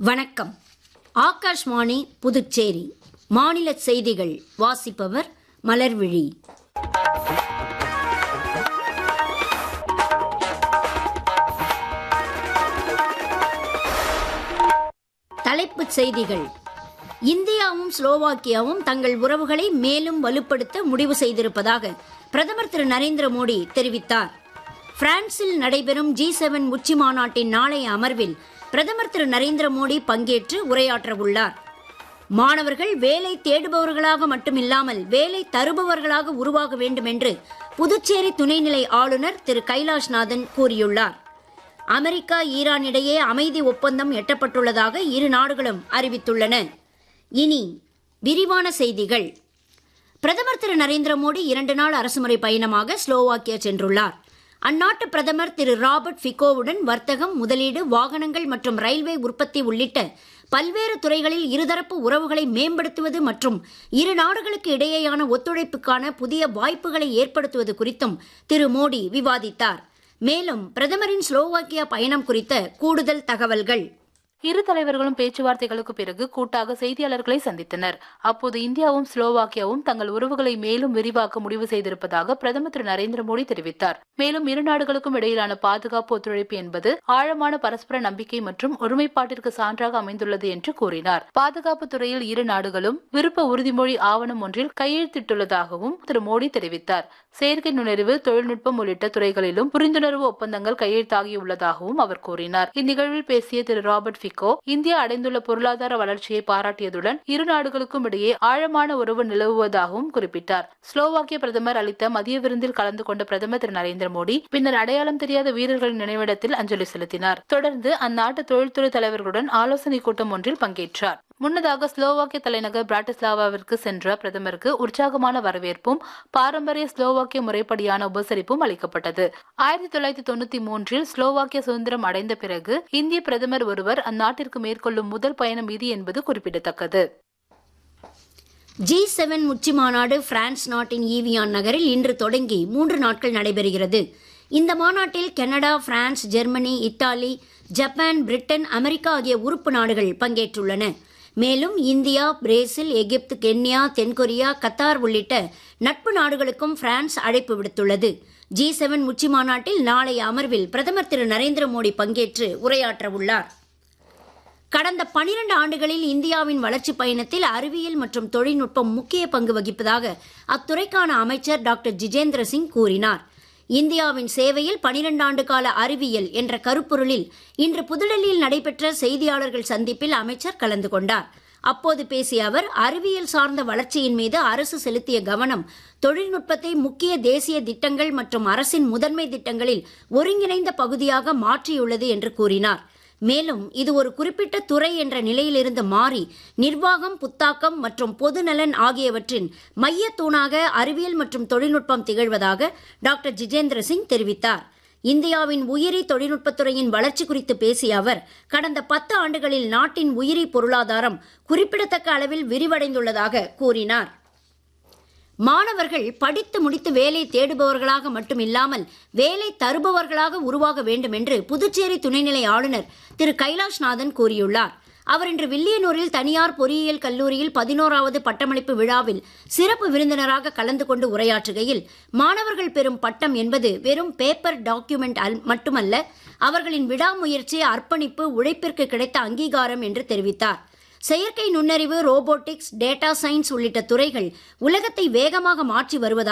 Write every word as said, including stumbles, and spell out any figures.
வணக்கம். ஆகாஷ்வாணி புதுச்சேரி மாநில செய்திகள் வாசிப்பவர் மலர்விழி. தலைப்புச் செய்திகள். இந்தியாவும் ஸ்லோவாக்கியாவும் தங்கள் உறவுகளை மேலும் வலுப்படுத்த முடிவு செய்திருப்பதாக பிரதமர் திரு நரேந்திர மோடி தெரிவித்தார். பிரான்சில் நடைபெறும் ஜி செவன் உச்சி மாநாட்டின் நாளைய அமர்வில் பிரதமர் திரு நரேந்திர மோடி பங்கேற்று உரையாற்ற உள்ளார். மாணவர்கள் வேலை தேடுபவர்களாக மட்டுமில்லாமல் வேலை தருபவர்களாக உருவாக வேண்டும் என்று புதுச்சேரி துணைநிலை ஆளுநர் திரு கைலாஷ்நாதன் கூறியுள்ளார். அமெரிக்கா ஈரான் இடையே அமைதி ஒப்பந்தம் எட்டப்பட்டுள்ளதாக இரு நாடுகளும் அறிவித்துள்ளன. இனி விரிவான செய்திகள். பிரதமர் திரு நரேந்திர மோடி இரண்டு நாள் அரசுமுறை பயணமாக ஸ்லோவாக்கியா சென்றுள்ளார். அந்நாட்டு பிரதமர் திரு ராபர்ட் ஃபிகோவுடன் வர்த்தகம், முதலீடு, வாகனங்கள் மற்றும் ரயில்வே உற்பத்தி உள்ளிட்ட பல்வேறு துறைகளில் இருதரப்பு உறவுகளை மேம்படுத்துவது மற்றும் இரு நாடுகளுக்கு இடையேயான ஒத்துழைப்புக்கான புதிய வாய்ப்புகளை ஏற்படுத்துவது குறித்தும் திரு மோடி விவாதித்தார். மேலும் பிரதமரின் ஸ்லோவாக்கியா பயணம் குறித்த கூடுதல் தகவல்கள். இரு தலைவர்களும் பேச்சுவார்த்தைகளுக்கு பிறகு கூட்டாக செய்தியாளர்களை சந்தித்தனர். அப்போது இந்தியாவும் ஸ்லோவாக்கியாவும் தங்கள் உறவுகளை மேலும் விரிவாக்க முடிவு செய்திருப்பதாக பிரதமர் திரு நரேந்திர மோடி தெரிவித்தார். மேலும் இரு நாடுகளுக்கும் இடையிலான பாதுகாப்பு ஒத்துழைப்பு என்பது ஆழமான பரஸ்பர நம்பிக்கை மற்றும் ஒருமைப்பாட்டிற்கு சான்றாக அமைந்துள்ளது என்று கூறினார். பாதுகாப்பு துறையில் இரு நாடுகளும் விருப்ப உறுதிமொழி ஆவணம் ஒன்றில் கையெழுத்திட்டுள்ளதாகவும் திரு மோடி தெரிவித்தார். செயற்கை நுண்ணறிவு, தொழில்நுட்பம் உள்ளிட்ட துறைகளிலும் புரிந்துணர்வு ஒப்பந்தங்கள் கையெழுத்தாகியுள்ளதாகவும் அவர் கூறினார். இந்நிகழ்வில் பேசிய திரு ராபர்ட் ஃபிகோ இந்தியா அடைந்துள்ள பொருளாதார வளர்ச்சியை பாராட்டியதுடன் இரு நாடுகளுக்கும் இடையே ஆழமான உறவு நிலவுவதாகவும் குறிப்பிட்டார். ஸ்லோவாக்கிய பிரதமர் அளித்த மதிய விருந்தில் கலந்து கொண்ட பிரதமர் திரு நரேந்திர மோடி பின்னர் அடையாளம் தெரியாத வீரர்களின் நினைவிடத்தில் அஞ்சலி செலுத்தினார். தொடர்ந்து அந்நாட்டு தொழில்துறை தலைவர்களுடன் ஆலோசனை கூட்டம் ஒன்றில் பங்கேற்றார். முன்னதாக ஸ்லோவாக்கிய தலைநகர் பிராட்டிஸ்லாவாவிற்கு சென்ற பிரதமருக்கு உற்சாகமான வரவேற்பும் பாரம்பரிய ஸ்லோவாக்கிய முறைப்படியான உபசரிப்பும் அளிக்கப்பட்டது. ஆயிரத்தி தொள்ளாயிரத்தி தொண்ணூத்தி மூன்றில் ஸ்லோவாக்கிய சுதந்திரம் அடைந்த பிறகு இந்திய பிரதமர் ஒருவர் அந்நாட்டிற்கு மேற்கொள்ளும் முதல் பயணம் இது என்பது குறிப்பிடத்தக்கது. ஜி செவன் உச்சி மாநாடு பிரான்ஸ் நாட்டின் ஈவியான் நகரில் இன்று தொடங்கி மூன்று நாட்கள் நடைபெறுகிறது. இந்த மாநாட்டில் Canada, France, Germany, Italy, Japan, Britain, America ஆகிய உறுப்பு நாடுகள் பங்கேற்றுள்ளன. மேலும் இந்தியா, பிரேசில், எகிப்து, கென்யா, தென்கொரியா, கத்தார் உள்ளிட்ட நட்பு நாடுகளுக்கும் பிரான்ஸ் அழைப்பு விடுத்துள்ளது. ஜி செவன் உச்சி மாநாட்டில் நாளைய அமர்வில் பிரதமர் திரு நரேந்திர மோடி பங்கேற்று உரையாற்ற உள்ளார். கடந்த பனிரண்டு ஆண்டுகளில் இந்தியாவின் வளர்ச்சிப் பயணத்தில் அறிவியல் மற்றும் தொழில்நுட்பம் முக்கிய பங்கு வகிப்பதாக அத்துறைக்கான அமைச்சர் டாக்டர் ஜிதேந்திர சிங் கூறினார். இந்தியாவின் சேவையில் பனிரண்டு ஆண்டு கால அறிவியல் என்ற கருப்பொருளில் இன்று புதுடெல்லியில் நடைபெற்ற செய்தியாளர்கள் சந்திப்பில் அமைச்சர் கலந்து கொண்டார். அப்போது பேசிய அவர், அறிவியல் சார்ந்த வளர்ச்சியின் மீது அரசு செலுத்திய கவனம் தொழில்நுட்பத்தை முக்கிய தேசிய திட்டங்கள் மற்றும் அரசின் முதன்மை திட்டங்களில் ஒருங்கிணைந்த பகுதியாக மாற்றியுள்ளது என்று கூறினார். மேலும் இது ஒரு குறிப்பிட்ட துறை என்ற நிலையிலிருந்து மாறி நிர்வாகம், புத்தாக்கம் மற்றும் பொதுநலன் ஆகியவற்றின் மைய தூணாக அறிவியல் மற்றும் தொழில்நுட்பம் திகழ்வதாக டாக்டர் ஜிதேந்திர சிங் தெரிவித்தார். இந்தியாவின் உயிரி தொழில்நுட்பத்துறையின் வளர்ச்சி குறித்து பேசிய அவர், கடந்த பத்து ஆண்டுகளில் நாட்டின் உயிரி பொருளாதாரம் குறிப்பிடத்தக்க அளவில் விரிவடைந்துள்ளதாக கூறினார். மாணவர்கள் படித்து முடித்து வேலை தேடுபவர்களாக மட்டுமில்லாமல் வேலை தருபவர்களாக உருவாக வேண்டும் என்று புதுச்சேரி துணைநிலை ஆளுநர் திரு கைலாஷ்நாதன் கூறியுள்ளார். அவர் இன்று வில்லியனூரில் தனியார் பொறியியல் கல்லூரியில் பதினோராவது பட்டமளிப்பு விழாவில் சிறப்பு விருந்தினராக கலந்து கொண்டு உரையாற்றுகையில், மாணவர்கள் பெறும் பட்டம் என்பது வெறும் பேப்பர் டாக்குமெண்ட் மட்டுமல்ல, அவர்களின் விடாமுயற்சி, அர்ப்பணிப்பு, உழைப்பிற்கு கிடைத்த அங்கீகாரம் என்று தெரிவித்தார். செயற்கை நுண்ணறிவு, ரோபோட்டிக்ஸ், டேட்டா சயின்ஸ் உள்ளிட்ட துறைகள் உலகத்தை வேகமாக மாற்றி வருவதாக